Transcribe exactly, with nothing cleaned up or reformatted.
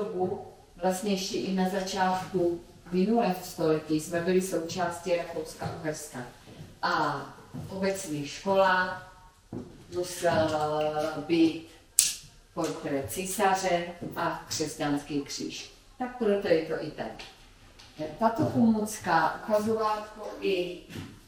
dobu, vlastně ještě i na začátku minulého století, jsme byli součástí Rakouska-Uherska. A obecní škola musela být portrét císaře a křesťanský kříž. Tak proto je to i tak. Tato pomůcka ukazovátko i